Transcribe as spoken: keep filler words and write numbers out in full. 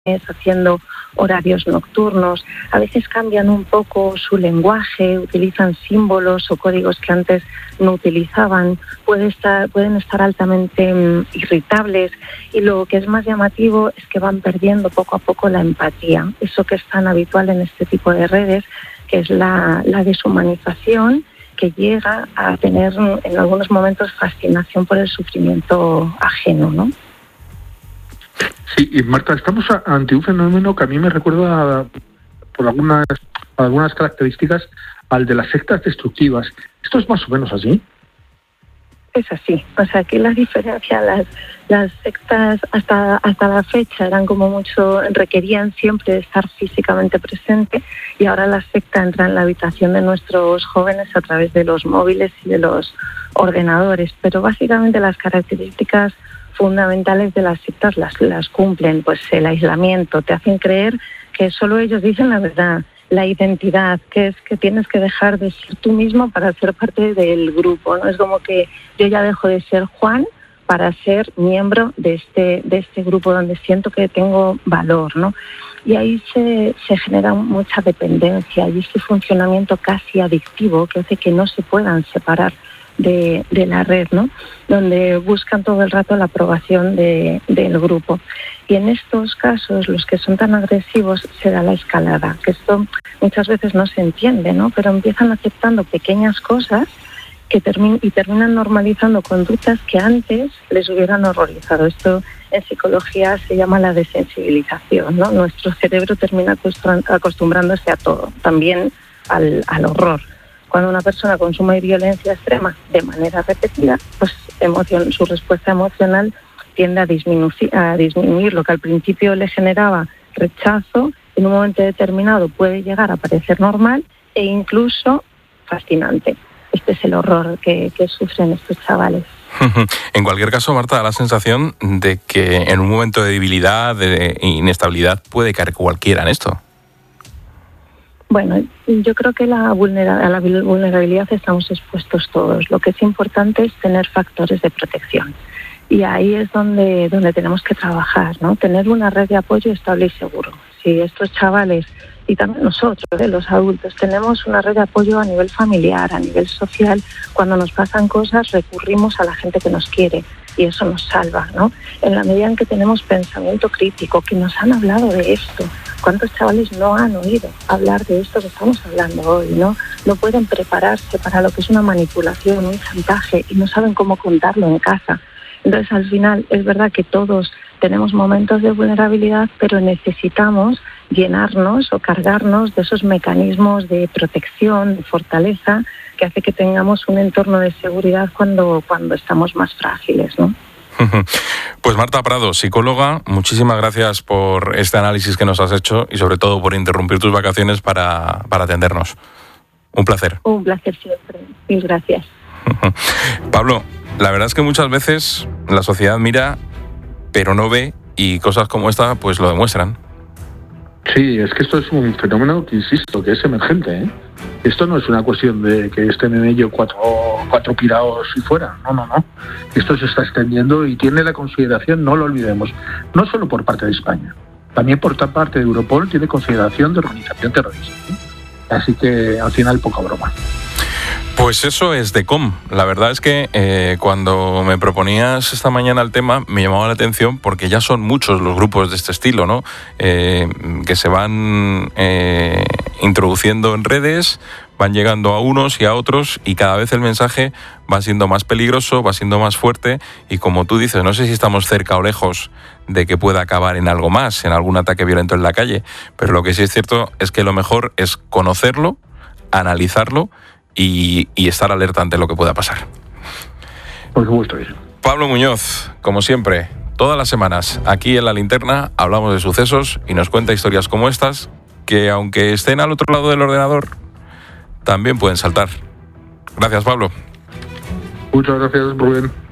haciendo horarios nocturnos, a veces cambian un poco su lenguaje, utilizan símbolos o códigos que antes no utilizaban, puede estar, pueden estar altamente um, irritables, y lo que es más llamativo es que van perdiendo poco a poco la empatía, eso que es tan habitual en este tipo de redes, que es la, la deshumanización, que llega a tener en algunos momentos fascinación por el sufrimiento ajeno, ¿no? Sí, y Marta, estamos ante un fenómeno que a mí me recuerda, por algunas, algunas características, al de las sectas destructivas. ¿Esto es más o menos así? Es así. O sea, aquí la diferencia, las, las sectas hasta, hasta la fecha eran como mucho, requerían siempre estar físicamente presente, y ahora la secta entra en la habitación de nuestros jóvenes a través de los móviles y de los ordenadores. Pero básicamente las características fundamentales de las sectas las, las cumplen, pues el aislamiento, te hacen creer que solo ellos dicen la verdad, la identidad, que es que tienes que dejar de ser tú mismo para ser parte del grupo, ¿no? Es como que yo ya dejo de ser Juan para ser miembro de este, de este grupo donde siento que tengo valor, ¿no? Y ahí se, se genera mucha dependencia y este funcionamiento casi adictivo que hace que no se puedan separar De, de la red, ¿no? Donde buscan todo el rato la aprobación de, del grupo. Y en estos casos, los que son tan agresivos, se da la escalada, que esto muchas veces no se entiende, ¿no? Pero empiezan aceptando pequeñas cosas que termin- y terminan normalizando conductas que antes les hubieran horrorizado. Esto en psicología se llama la desensibilización, ¿no? Nuestro cerebro termina acostumbrándose a todo, también al, al horror. Cuando una persona consume violencia extrema de manera repetida, pues emoción, su respuesta emocional tiende a disminuir, a disminuir. Lo que al principio le generaba rechazo, en un momento determinado puede llegar a parecer normal e incluso fascinante. Este es el horror que, que sufren estos chavales. En cualquier caso, Marta, da la sensación de que en un momento de debilidad, de inestabilidad, puede caer cualquiera en esto. Bueno, yo creo que la vulnera- a la vulnerabilidad estamos expuestos todos. Lo que es importante es tener factores de protección. Y ahí es donde, donde tenemos que trabajar, ¿no? Tener una red de apoyo estable y seguro. Si estos chavales, y también nosotros, ¿eh? los adultos, tenemos una red de apoyo a nivel familiar, a nivel social, cuando nos pasan cosas recurrimos a la gente que nos quiere. Y eso nos salva, ¿no? En la medida en que tenemos pensamiento crítico, que nos han hablado de esto. ¿Cuántos chavales no han oído hablar de esto que estamos hablando hoy, no? No pueden prepararse para lo que es una manipulación, un chantaje, y no saben cómo contarlo en casa. Entonces, al final, es verdad que todos tenemos momentos de vulnerabilidad, pero necesitamos llenarnos o cargarnos de esos mecanismos de protección, de fortaleza, que hace que tengamos un entorno de seguridad cuando, cuando estamos más frágiles, ¿no? Pues Marta Prado, psicóloga, muchísimas gracias por este análisis que nos has hecho y sobre todo por interrumpir tus vacaciones para, para atendernos. Un placer. Un placer siempre. Mil gracias. Pablo, la verdad es que muchas veces la sociedad mira, pero no ve, y cosas como esta pues lo demuestran. Sí, es que esto es un fenómeno que, insisto, que es emergente, ¿eh? Esto no es una cuestión de que estén en ello cuatro, cuatro pirados y fuera. No, no, no. Esto se está extendiendo y tiene la consideración, no lo olvidemos, no solo por parte de España, también por parte de Europol tiene consideración de organización terrorista, ¿eh? Así que al final poca broma. Pues eso es de com. La verdad es que eh, cuando me proponías esta mañana el tema me llamaba la atención porque ya son muchos los grupos de este estilo, ¿no? Eh, que se van eh, introduciendo en redes, van llegando a unos y a otros y cada vez el mensaje va siendo más peligroso, va siendo más fuerte y como tú dices, no sé si estamos cerca o lejos de que pueda acabar en algo más, en algún ataque violento en la calle, pero lo que sí es cierto es que lo mejor es conocerlo, analizarlo Y, y estar alerta ante lo que pueda pasar. Por supuesto eso. Pablo Muñoz, como siempre, todas las semanas aquí en La Linterna hablamos de sucesos y nos cuenta historias como estas que aunque estén al otro lado del ordenador también pueden saltar. Gracias, Pablo. Muchas gracias, Rubén.